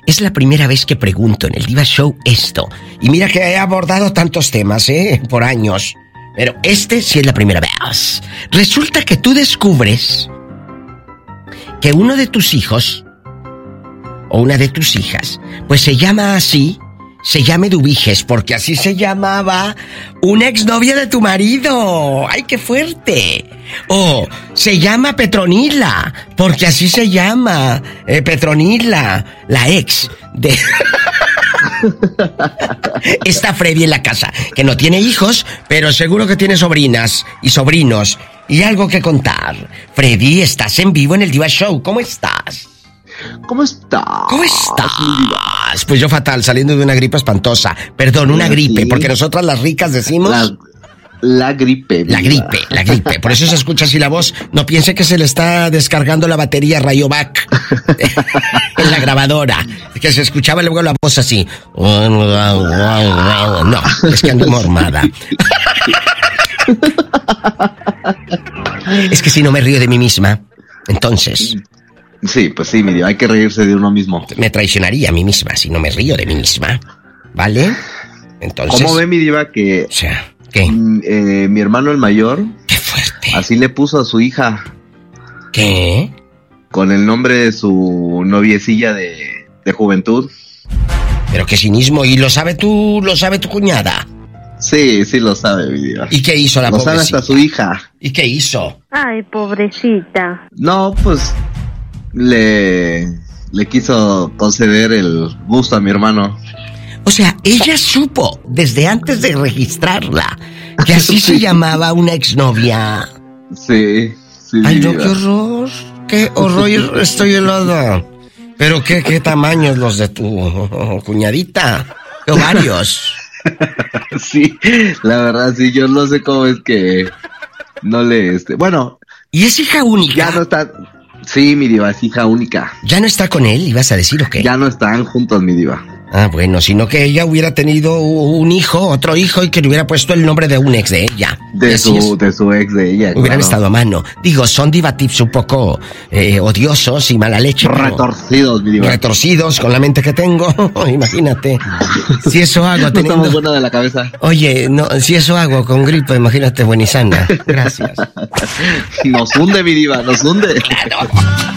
Es la primera vez que pregunto en el Diva Show esto. Y mira que he abordado tantos temas, por años. Pero este sí es la primera vez. Resulta que tú descubres que uno de tus hijos o una de tus hijas, pues se llama así, se llama Eduviges, porque así se llamaba una exnovia de tu marido. ¡Ay, qué fuerte! O se llama Petronila, porque así se llama Petronila, la ex de... Está Freddy en la casa, que no tiene hijos, pero seguro que tiene sobrinas y sobrinos y algo que contar. Freddy, estás en vivo en el Diva Show. ¿Cómo estás? ¿Cómo estás? ¿Cómo estás? Pues yo fatal, saliendo de una gripe espantosa. Perdón, una gripe, porque nosotras las ricas decimos... La gripe. La gripe. Por eso se escucha así la voz. No piense que se le está descargando la batería Rayovac en la grabadora. Que se escuchaba luego la voz así. No, es que ando mormada. Es que si no me río de mí misma, entonces... Sí, pues sí, mi diva, hay que reírse de uno mismo. Me traicionaría a mí misma si no me río de mí misma. ¿Vale? Entonces... ¿Cómo ve, mi diva, que... O sea, ¿qué? Mi hermano el mayor... ¡Qué fuerte! Así le puso a su hija. ¿Qué? Con el nombre de su noviecilla de juventud. Pero qué cinismo. ¿Y lo sabe tu cuñada? Sí, lo sabe, mi diva. ¿Y qué hizo la pobrecita? Lo sabe hasta su hija. ¿Y qué hizo? Ay, pobrecita. No, pues... Le quiso conceder el gusto a mi hermano. O sea, ella supo desde antes de registrarla que así se llamaba una exnovia. Sí. Ay, no, qué horror. Qué horror, estoy helada. Pero qué tamaños los de tu cuñadita. ¿Qué ovarios? Sí, la verdad, sí, yo no sé cómo es que no le... Bueno... ¿Y es hija única? Ya no está... Sí, mi diva, es hija única. ¿Ya no está con él? ¿Ibas a decir o qué? Ya no están juntos, mi diva. Ah, bueno, sino que ella hubiera tenido un hijo, otro hijo, y que le hubiera puesto el nombre de un ex de ella. De su ex de ella. Hubieran estado a mano. Digo, son diva tips un poco odiosos y mala leche. Retorcidos, mi diva. Retorcidos con la mente que tengo. Imagínate. Si eso hago teniendo... No estamos buena de la cabeza. Oye, no, si eso hago con gripe, imagínate buena y sana. Gracias. Nos hunde, mi diva, nos hunde. Claro.